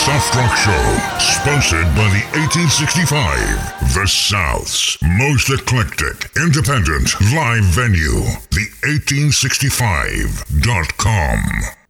Soft Rock Show, sponsored by the 1865, the South's most eclectic, independent live venue, the1865.com.